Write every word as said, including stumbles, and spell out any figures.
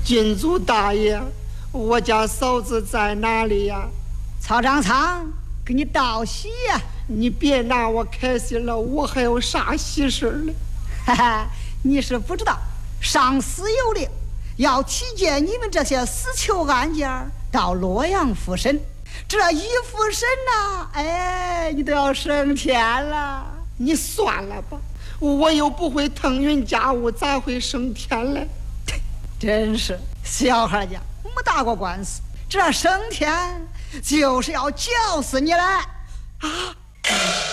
郡主大爷，我家嫂子在哪里呀？ 曹长仓，给你道喜呀！ 你别拿我开心了，我还有啥喜事呢？ 哈哈，你是不知道，上司有令，要提荐你们这些死囚案件到洛阳复审。这一复审呐，哎，你都要升天了。 你算了吧，我又不会腾云驾雾，咋会升天嘞？ 真是小孩家没打过官司，这升天就是要绞死你了啊！